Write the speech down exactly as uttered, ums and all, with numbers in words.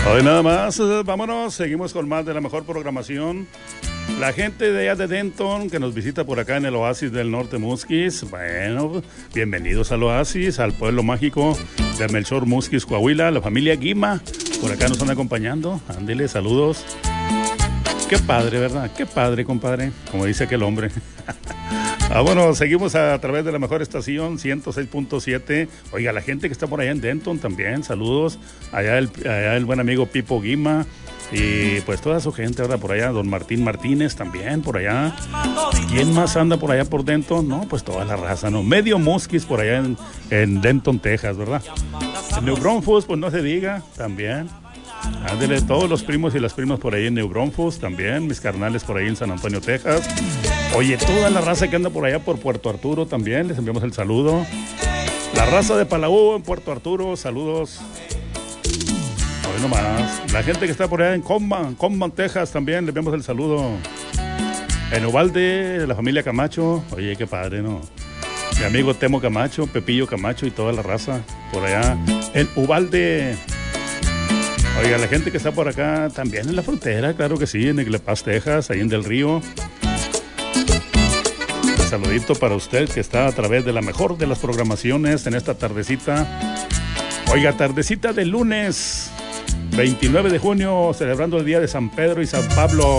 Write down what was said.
Hoy nada más, vámonos, seguimos con más de la mejor programación. La gente de allá de Denton que nos visita por acá en el Oasis del Norte Musquis, bueno, bienvenidos al Oasis, al pueblo mágico de Melchor Musquis, Coahuila, la familia Guima, por acá nos están acompañando, ándele, saludos. Qué padre, ¿verdad? Qué padre, compadre, como dice aquel hombre. Ah, bueno, seguimos a través de la mejor estación, ciento seis punto siete. Oiga, la gente que está por allá en Denton también, saludos. Allá el, allá el buen amigo Pipo Guima. Y pues toda su gente, ¿verdad? Por allá, don Martín Martínez también, por allá. ¿Quién más anda por allá por Denton? No, pues toda la raza, ¿no? Medio Musquis por allá en, en Denton, Texas, ¿verdad? En New Braunfels, pues no se diga, también. Ándele, todos los primos y las primas por ahí en New Braunfels también, mis carnales por ahí en San Antonio, Texas. Oye, toda la raza que anda por allá por Puerto Arturo también, les enviamos el saludo. La raza de Palau en Puerto Arturo, saludos. Hoy nomás. La gente que está por allá en Comban, Comban, Texas también, les enviamos el saludo. En Uvalde, la familia Camacho, oye, qué padre, ¿no? Mi amigo Temo Camacho, Pepillo Camacho y toda la raza por allá en Uvalde. Oiga, la gente que está por acá también en la frontera, claro que sí, en Iglepaz, Texas, ahí en Del Río. Un saludito para usted que está a través de la mejor de las programaciones en esta tardecita. Oiga, tardecita de lunes, veintinueve de junio, celebrando el día de San Pedro y San Pablo.